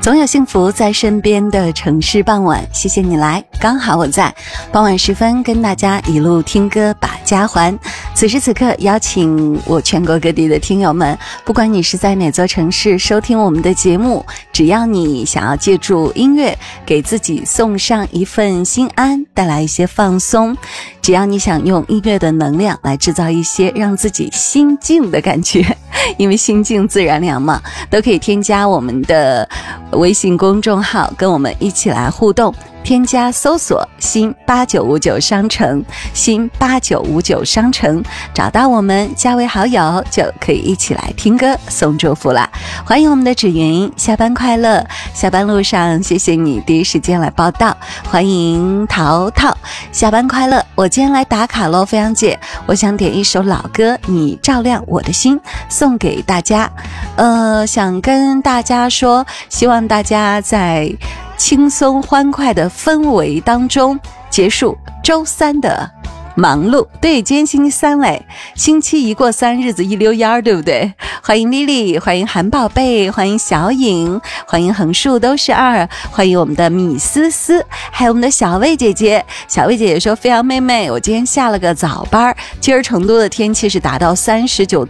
总有幸福在身边的城市傍晚，谢谢你来，刚好我在傍晚时分跟大家一路听歌把家还。此时此刻邀请我全国各地的听友们，不管你是在哪座城市收听我们的节目，只要你想要借助音乐给自己送上一份心安，带来一些放松，只要你想用音乐的能量来制造一些让自己心静的感觉，因为心静自然凉嘛，都可以添加我们的微信公众号跟我们一起来互动，添加搜索新8959商城，新8959商城，找到我们加为好友，就可以一起来听歌送祝福啦。欢迎我们的芷云，下班快乐，下班路上谢谢你第一时间来报道。欢迎淘淘，下班快乐，我今天来打卡咯，飞扬姐，我想点一首老歌你照亮我的心送给大家。想跟大家说，希望大家在轻松欢快的氛围当中结束周三的忙碌。对，今天星期三嘞，星期一过三，日子一溜烟儿，对不对？欢迎丽丽，欢迎韩宝贝，欢迎小颖，欢迎横竖都是二，欢迎我们的米思思，还有我们的小魏姐姐。小魏姐姐说，飞扬妹妹，我今天下了个早班，今儿成都的天气是达到39